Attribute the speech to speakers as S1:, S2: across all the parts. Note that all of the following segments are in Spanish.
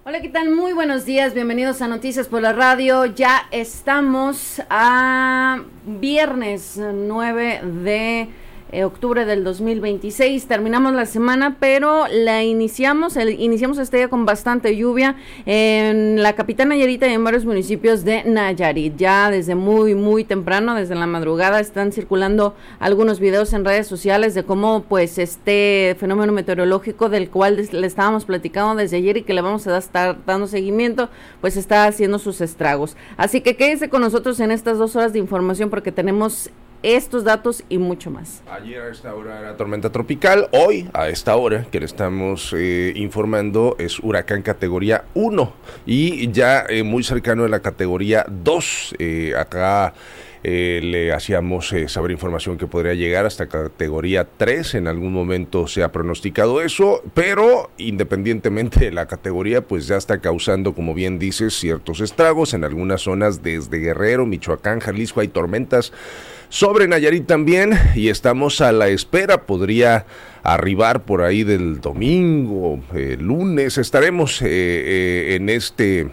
S1: Hola, ¿qué tal? Muy buenos días, bienvenidos a Noticias por la Radio. Ya estamos a viernes 9 de octubre del 2026. Terminamos la semana, pero iniciamos este día con bastante lluvia en la capital Nayarita y en varios municipios de Nayarit. Ya desde muy temprano, desde la madrugada, están circulando algunos videos en redes sociales de cómo pues este fenómeno meteorológico del cual le estábamos platicando desde ayer y que le vamos a estar dando seguimiento, pues está haciendo sus estragos. Así que quédese con nosotros en estas 2 horas de información porque tenemos estos datos y mucho más.
S2: Ayer a esta hora era tormenta tropical, hoy a esta hora que le estamos informando es huracán categoría 1 y ya muy cercano a la categoría 2. Acá le hacíamos saber información que podría llegar hasta categoría 3, en algún momento se ha pronosticado eso, pero independientemente de la categoría, pues ya está causando, como bien dices, ciertos estragos en algunas zonas desde Guerrero, Michoacán, Jalisco, hay tormentas sobre Nayarit también y estamos a la espera, podría arribar por ahí del domingo, lunes, estaremos en este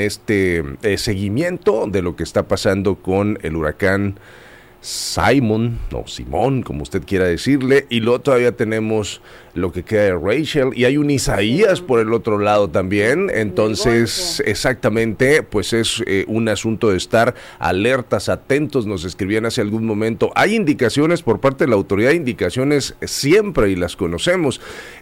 S2: seguimiento de lo que está pasando con el huracán Simón, como usted quiera decirle, y luego todavía tenemos lo que queda de Rachel, y hay un Isaías por el otro lado también, entonces exactamente, pues es un asunto de estar alertas, atentos. Nos escribían hace algún momento, hay indicaciones por parte de la autoridad, indicaciones siempre y las conocemos.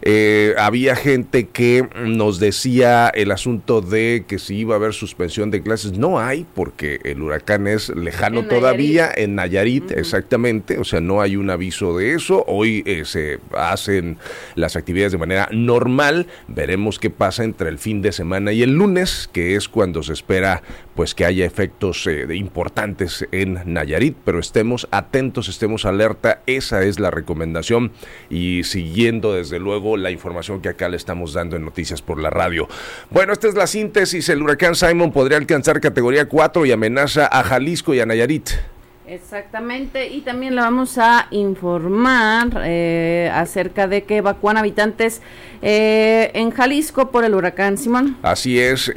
S2: Había gente que nos decía el asunto de que si iba a haber suspensión de clases, no hay, porque el huracán es lejano todavía, en Nayarit, exactamente, o sea, no hay un aviso de eso. Hoy se hacen las actividades de manera normal, veremos qué pasa entre el fin de semana y el lunes, que es cuando se espera pues que haya efectos importantes en Nayarit, pero estemos atentos, estemos alerta, esa es la recomendación, y siguiendo desde luego la información que acá le estamos dando en Noticias por la Radio. Bueno, esta es la síntesis. El huracán Simón podría alcanzar categoría 4 y amenaza a Jalisco y a Nayarit.
S1: Exactamente, y también le vamos a informar acerca de que evacúan habitantes en Jalisco por el huracán Simón.
S2: Así es,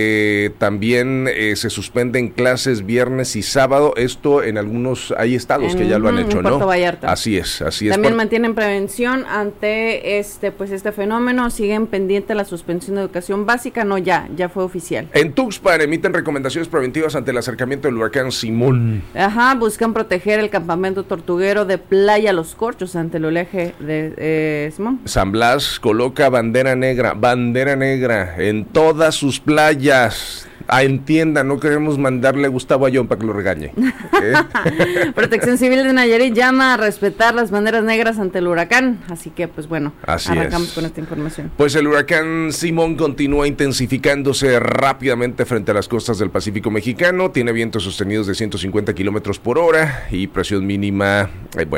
S2: también se suspenden clases viernes y sábado, esto en algunos, hay estados que ya lo han hecho,
S1: en Puerto Vallarta.
S2: Así es.
S1: También mantienen prevención ante este fenómeno, siguen pendiente la suspensión de educación básica, ya fue oficial.
S2: En Tuxpan emiten recomendaciones preventivas ante el acercamiento del huracán Simón.
S1: Buscan proteger el campamento tortuguero de Playa Los Corchos ante el oleaje de Simón. San
S2: Blas coloca bandera negra en todas sus playas. Entienda, no queremos mandarle a Gustavo Ayón para que lo regañe.
S1: Protección Civil de Nayarit llama a respetar las banderas negras ante el huracán, así que pues bueno, arrancamos con esta información.
S2: Pues el huracán Simón continúa intensificándose rápidamente frente a las costas del Pacífico mexicano, tiene vientos sostenidos de 150 kilómetros por hora y presión mínima,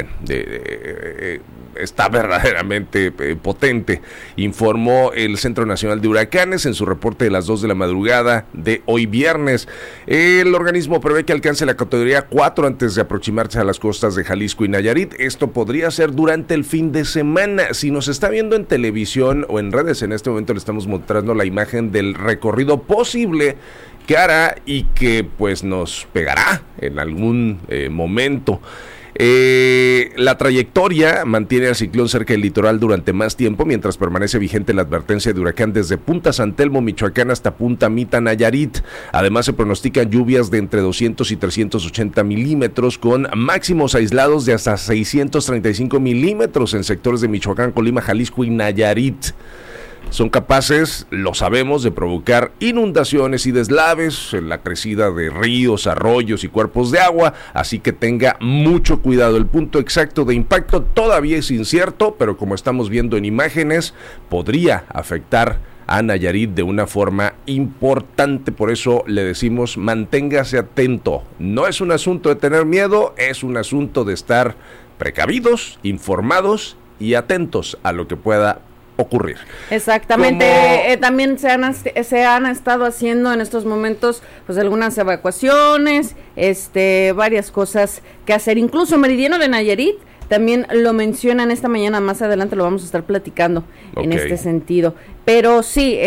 S2: está verdaderamente potente, informó el Centro Nacional de Huracanes en su reporte de las 2 de la madrugada de hoy viernes. El organismo prevé que alcance la categoría 4 antes de aproximarse a las costas de Jalisco y Nayarit. Esto podría ser durante el fin de semana. Si nos está viendo en televisión o en redes, en este momento le estamos mostrando la imagen del recorrido posible que hará y que pues nos pegará en algún momento. La trayectoria mantiene al ciclón cerca del litoral durante más tiempo, mientras permanece vigente la advertencia de huracán desde Punta San Telmo, Michoacán, hasta Punta Mita, Nayarit. Además, se pronostican lluvias de entre 200 y 380 milímetros, con máximos aislados de hasta 635 milímetros en sectores de Michoacán, Colima, Jalisco y Nayarit. Son capaces, lo sabemos, de provocar inundaciones y deslaves en la crecida de ríos, arroyos y cuerpos de agua, así que tenga mucho cuidado. El punto exacto de impacto todavía es incierto, pero como estamos viendo en imágenes, podría afectar a Nayarit de una forma importante. Por eso le decimos, manténgase atento. No es un asunto de tener miedo, es un asunto de estar precavidos, informados y atentos a lo que pueda ocurrir.
S1: Exactamente. También se han estado haciendo en estos momentos pues algunas evacuaciones, varias cosas que hacer. Incluso Meridiano de Nayarit también lo mencionan esta mañana, más adelante lo vamos a estar platicando en este sentido. Pero sí,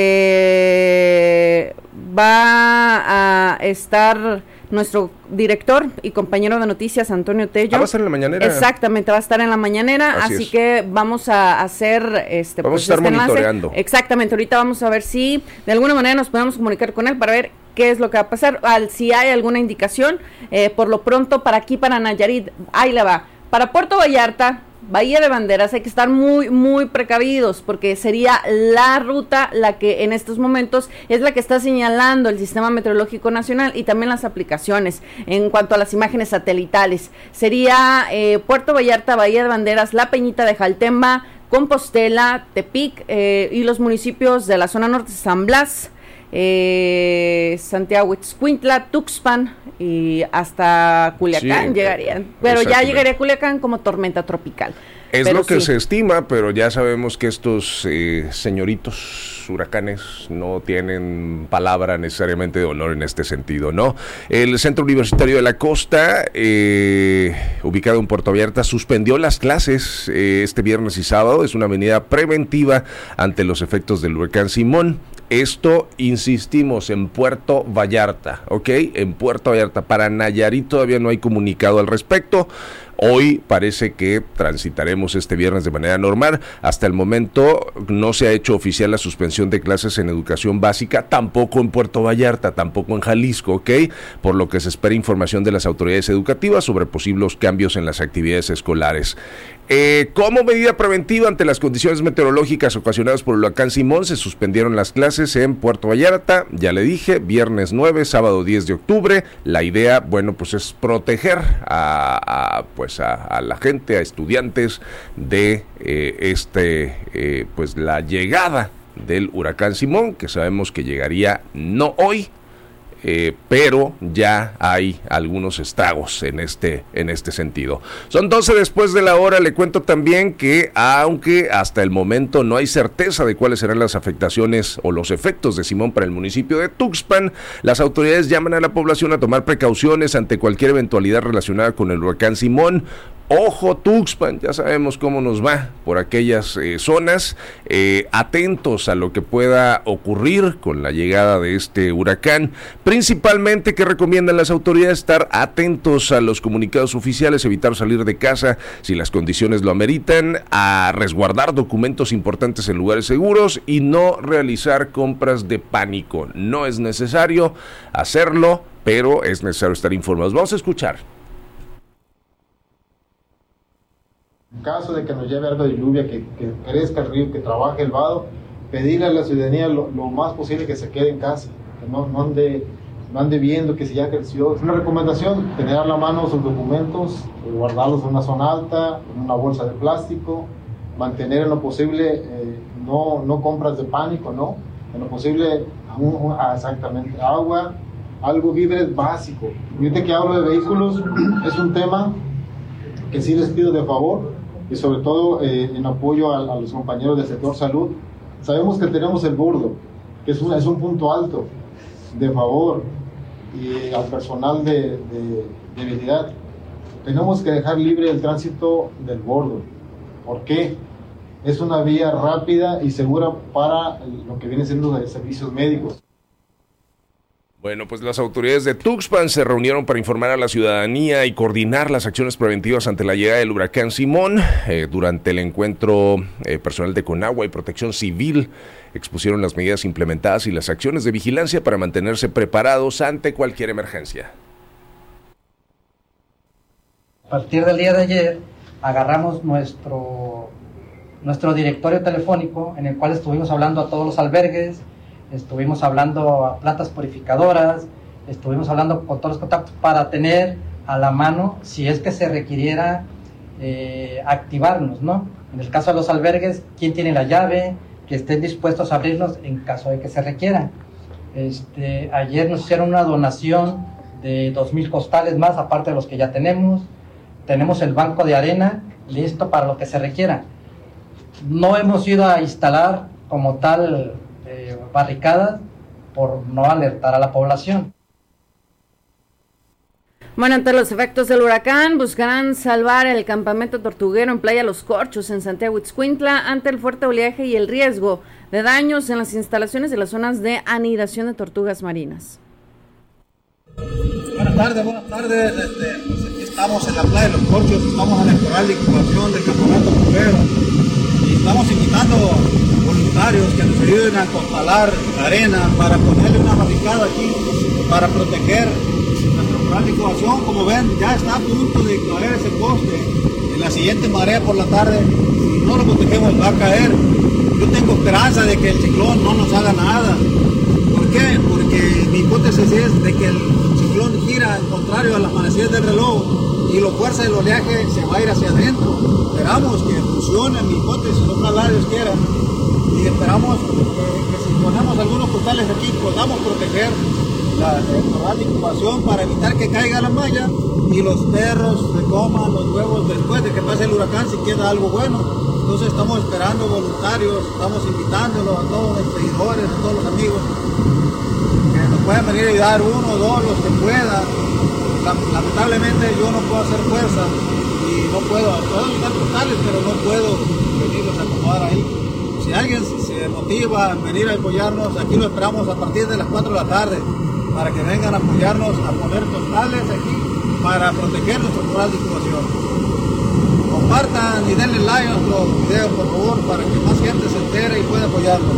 S1: va a estar nuestro director y compañero de noticias, Antonio Tello.
S2: ¿Va a estar en la mañanera?
S1: Exactamente, va a estar en la mañanera, así que vamos a hacer
S2: vamos a estar monitoreando.
S1: Exactamente, ahorita vamos a ver si de alguna manera nos podemos comunicar con él para ver qué es lo que va a pasar, si hay alguna indicación. Por lo pronto, para Nayarit, ahí le va. Para Puerto Vallarta, Bahía de Banderas, hay que estar muy, muy precavidos, porque sería la ruta la que en estos momentos es la que está señalando el Sistema Meteorológico Nacional y también las aplicaciones en cuanto a las imágenes satelitales. Sería Puerto Vallarta, Bahía de Banderas, La Peñita de Jaltemba, Compostela, Tepic y los municipios de la zona norte, San Blas, Santiago Ixcuintla, Tuxpan y hasta Culiacán llegarían, pero ya llegaría a Culiacán como tormenta tropical.
S2: Es lo que se estima, pero ya sabemos que estos señoritos huracanes no tienen palabra necesariamente de honor en este sentido, ¿no? El Centro Universitario de la Costa, ubicado en Puerto Vallarta, suspendió las clases este viernes y sábado. Es una medida preventiva ante los efectos del huracán Simón. Esto, insistimos, en Puerto Vallarta, ¿ok? En Puerto Vallarta. Para Nayarit todavía no hay comunicado al respecto. Hoy parece que transitaremos este viernes de manera normal. Hasta el momento no se ha hecho oficial la suspensión de clases en educación básica, tampoco en Puerto Vallarta, tampoco en Jalisco, ¿ok? Por lo que se espera información de las autoridades educativas sobre posibles cambios en las actividades escolares. Como medida preventiva ante las condiciones meteorológicas ocasionadas por el huracán Simón, se suspendieron las clases en Puerto Vallarta, ya le dije, viernes 9, sábado 10 de octubre. La idea, bueno, pues es proteger a la gente, a estudiantes de pues la llegada del huracán Simón, que sabemos que llegaría no hoy, pero ya hay algunos estragos en este sentido. Son 12 después de la hora. Le cuento también que aunque hasta el momento no hay certeza de cuáles serán las afectaciones o los efectos de Simón para el municipio de Tuxpan, las autoridades llaman a la población a tomar precauciones ante cualquier eventualidad relacionada con el huracán Simón. Ojo Tuxpan, ya sabemos cómo nos va por aquellas zonas, atentos a lo que pueda ocurrir con la llegada de este huracán, principalmente que recomiendan las autoridades estar atentos a los comunicados oficiales, evitar salir de casa si las condiciones lo ameritan, a resguardar documentos importantes en lugares seguros y no realizar compras de pánico. No es necesario hacerlo, pero es necesario estar informados. Vamos a escuchar.
S3: En caso de que nos lleve algo de lluvia, que crezca el río, que trabaje el vado, pedirle a la ciudadanía lo más posible que se quede en casa, que no ande viendo que si ya creció. Es una recomendación, tener a la mano sus documentos, guardarlos en una zona alta, en una bolsa de plástico, mantener en lo posible, no compras de pánico, ¿no? En lo posible, exactamente, agua, algo víveres básico. Y ahorita que hablo de vehículos, es un tema que sí les pido de favor, y sobre todo en apoyo a los compañeros del sector salud. Sabemos que tenemos el bordo, que es un punto alto, de favor, y al personal de vialidad, tenemos que dejar libre el tránsito del bordo. ¿Por qué? Es una vía rápida y segura para lo que viene siendo de servicios médicos.
S2: Bueno, pues las autoridades de Tuxpan se reunieron para informar a la ciudadanía y coordinar las acciones preventivas ante la llegada del huracán Simón. Durante el encuentro, personal de Conagua y Protección Civil expusieron las medidas implementadas y las acciones de vigilancia para mantenerse preparados ante cualquier emergencia.
S4: A partir del día de ayer, agarramos nuestro directorio telefónico, en el cual estuvimos hablando a todos los albergues, estuvimos hablando a plantas purificadoras, estuvimos hablando con todos los contactos para tener a la mano, si es que se requiriera activarnos, ¿no? En el caso de los albergues, ¿quién tiene la llave? Que estén dispuestos a abrirnos en caso de que se requiera. Ayer nos hicieron una donación de 2,000 costales más, aparte de los que ya tenemos. Tenemos el banco de arena listo para lo que se requiera. No hemos ido a instalar como tal barricadas por no alertar a la población.
S1: Bueno, ante los efectos del huracán, buscarán salvar el campamento tortuguero en Playa Los Corchos, en Santiago Ixcuintla, ante el fuerte oleaje y el riesgo de daños en las instalaciones de las zonas de anidación de tortugas marinas.
S5: Buenas tardes. Pues aquí estamos en la Playa de Los Corchos, estamos en el corral de incubación del campamento tortuguero y estamos invitando voluntarios que nos ayuden a compalar arena para ponerle una barricada aquí para proteger nuestro corral de incubación. Como ven, ya está a punto de caer ese poste. En la siguiente marea por la tarde, si no lo protegemos, va a caer. Yo tengo esperanza de que el ciclón no nos haga nada. ¿Por qué? Porque mi hipótesis es de que el ciclón gira en contrario a las manecillas del reloj y la fuerza del oleaje se va a ir hacia adentro. Esperamos que funcione mi hipótesis, ojalá Dios quiera. Y esperamos que si ponemos algunos costales aquí podamos proteger el corral de incubación para evitar que caiga la malla y los perros se coman los huevos después de que pase el huracán si queda algo bueno. Entonces estamos esperando voluntarios, estamos invitándolos a todos los seguidores, a todos los amigos que nos puedan venir a ayudar, uno o dos, los que puedan. Lamentablemente yo no puedo hacer fuerza y no puedo ayudar totales, pero no puedo venirlos a acomodar ahí. Si alguien se motiva a venir a apoyarnos, aquí lo esperamos a partir de las 4 de la tarde para que vengan a apoyarnos a poner totales aquí para proteger nuestro corral de incubación. Compartan y denle like a nuestro video, por favor, para que más gente se entere y pueda apoyarnos.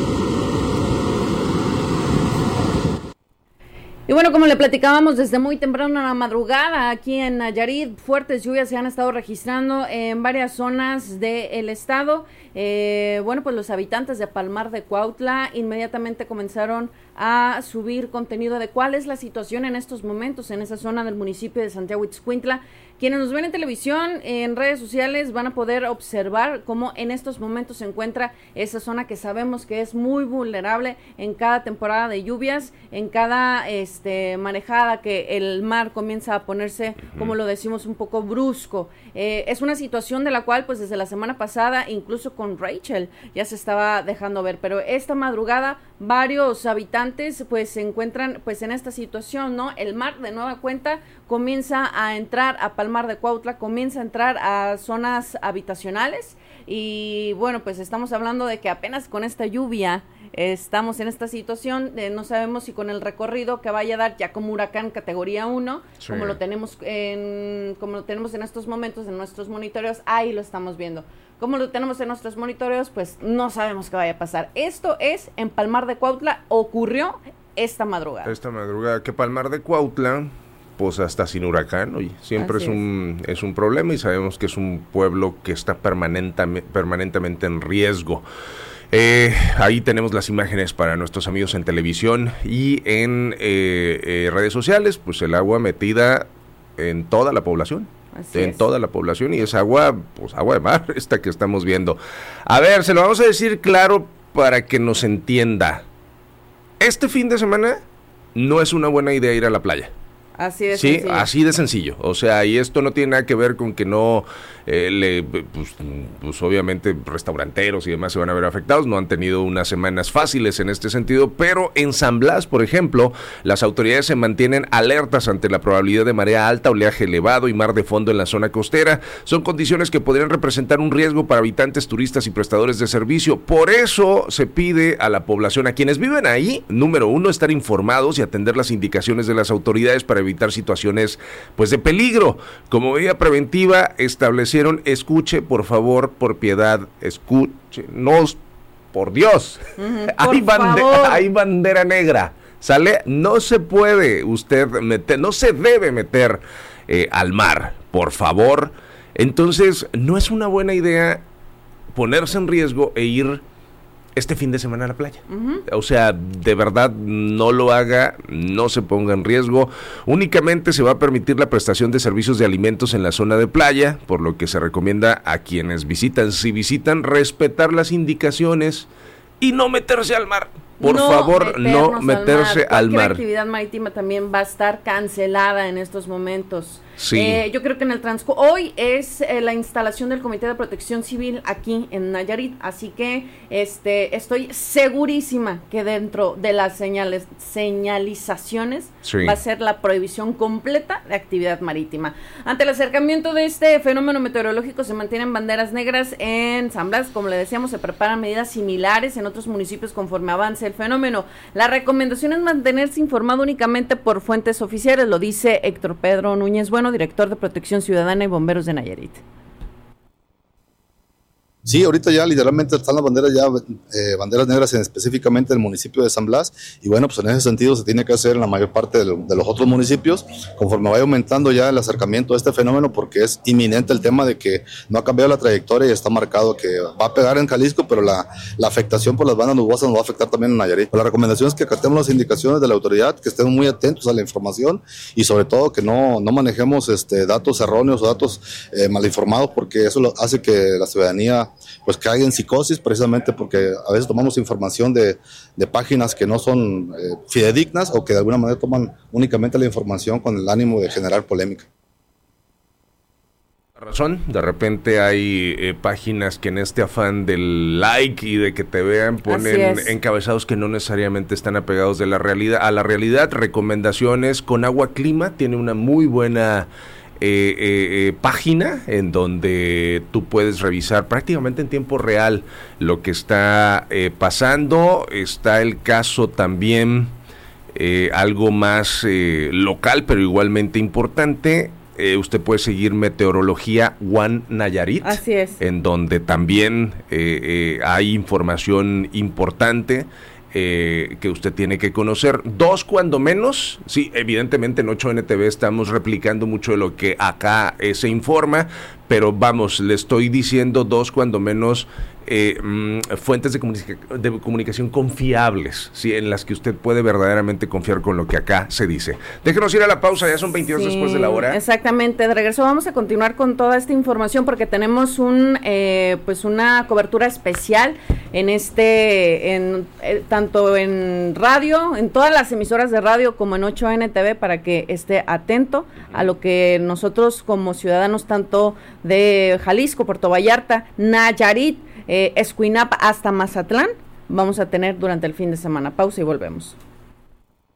S1: Y bueno, como le platicábamos desde muy temprano en la madrugada, aquí en Nayarit, fuertes lluvias se han estado registrando en varias zonas del estado. Bueno, pues los habitantes de Palmar de Cuautla inmediatamente comenzaron a subir contenido de cuál es la situación en estos momentos en esa zona del municipio de Santiago Ixcuintla. Quienes nos ven en televisión, en redes sociales, van a poder observar cómo en estos momentos se encuentra esa zona que sabemos que es muy vulnerable en cada temporada de lluvias, en cada manejada que el mar comienza a ponerse, como lo decimos, un poco brusco. Es una situación de la cual pues desde la semana pasada, incluso con Rachel, ya se estaba dejando ver, pero esta madrugada varios habitantes pues se encuentran pues en esta situación, ¿no? El mar de nueva cuenta comienza a entrar a Palmar de Cuautla, comienza a entrar a zonas habitacionales y bueno, pues estamos hablando de que apenas con esta lluvia estamos en esta situación, no sabemos si con el recorrido que vaya a dar ya como huracán categoría 1, sí, como lo tenemos en estos momentos en nuestros monitoreos, ahí lo estamos viendo. Como lo tenemos en nuestros monitoreos, pues no sabemos qué vaya a pasar. Esto es en Palmar de Cuautla, ocurrió esta madrugada.
S2: Esta madrugada, que Palmar de Cuautla, pues hasta sin huracán, oye, siempre es un problema y sabemos que es un pueblo que está permanentemente en riesgo. Ahí tenemos las imágenes para nuestros amigos en televisión y en redes sociales, pues el agua metida en toda la población. Toda la población y es agua, pues agua de mar, esta que estamos viendo. A ver, se lo vamos a decir claro para que nos entienda. Este fin de semana no es una buena idea ir a la playa.
S1: Así de
S2: sí,
S1: sencillo.
S2: Así de sencillo. O sea, y esto no tiene nada que ver con que no, pues obviamente restauranteros y demás se van a ver afectados. No han tenido unas semanas fáciles en este sentido, pero en San Blas, por ejemplo, las autoridades se mantienen alertas ante la probabilidad de marea alta, oleaje elevado y mar de fondo en la zona costera. Son condiciones que podrían representar un riesgo para habitantes, turistas y prestadores de servicio. Por eso se pide a la población, a quienes viven ahí, número 1, estar informados y atender las indicaciones de las autoridades para evitar situaciones pues de peligro. Como medida preventiva establecieron, escuche por favor, por piedad, escuche, no, por Dios, hay bandera negra, ¿sale? No se puede usted meter, no se debe meter al mar, por favor. Entonces no es una buena idea ponerse en riesgo e ir este fin de semana a la playa. O sea, de verdad, no lo haga, no se ponga en riesgo. Únicamente se va a permitir la prestación de servicios de alimentos en la zona de playa, por lo que se recomienda a quienes visitan, si visitan, respetar las indicaciones y no meterse al mar. Por favor, no meterse al mar.
S1: Cualquier actividad marítima también va a estar cancelada en estos momentos.
S2: Sí.
S1: Yo creo que en el transcurso, hoy es la instalación del Comité de Protección Civil aquí en Nayarit, así que estoy segurísima que dentro de las señalizaciones va a ser la prohibición completa de actividad marítima. Ante el acercamiento de este fenómeno meteorológico se mantienen banderas negras en San Blas, como le decíamos, se preparan medidas similares en otros municipios conforme avance el fenómeno. La recomendación es mantenerse informado únicamente por fuentes oficiales, lo dice Héctor Pedro Núñez Bueno, director de Protección Ciudadana y Bomberos de Nayarit.
S6: Sí, ahorita ya literalmente están las banderas banderas negras específicamente del municipio de San Blas, y bueno, pues en ese sentido se tiene que hacer en la mayor parte de los otros municipios, conforme vaya aumentando ya el acercamiento a este fenómeno, porque es inminente el tema de que no ha cambiado la trayectoria y está marcado que va a pegar en Jalisco, pero la afectación por las bandas nubosas nos va a afectar también en Nayarit. La recomendación es que acatemos las indicaciones de la autoridad, que estemos muy atentos a la información y sobre todo que no manejemos datos erróneos o datos mal informados, porque eso hace que la ciudadanía pues caiga en psicosis, precisamente porque a veces tomamos información de páginas que no son fidedignas o que de alguna manera toman únicamente la información con el ánimo de generar polémica.
S2: Razón, de repente hay páginas que en este afán del like y de que te vean ponen encabezados que no necesariamente están apegados a la realidad. Recomendaciones con Agua Clima tiene una muy buena página en donde tú puedes revisar prácticamente en tiempo real lo que está pasando. Está el caso también algo más local pero igualmente importante. Usted puede seguir Meteorología One Nayarit,
S1: así es,
S2: en donde también hay información importante que usted tiene que conocer. 2 cuando menos, sí, evidentemente en 8NTV estamos replicando mucho de lo que acá se informa, pero vamos, le estoy diciendo 2 cuando menos fuentes de comunicación confiables, ¿sí? En las que usted puede verdaderamente confiar con lo que acá se dice. Déjenos ir a la pausa, ya son 22 después de la hora.
S1: Exactamente, de regreso vamos a continuar con toda esta información porque tenemos una cobertura especial tanto en radio, en todas las emisoras de radio como en 8NTV, para que esté atento a lo que nosotros como ciudadanos tanto de Jalisco, Puerto Vallarta, Nayarit, Escuinapa hasta Mazatlán vamos a tener durante el fin de semana. Pausa y volvemos.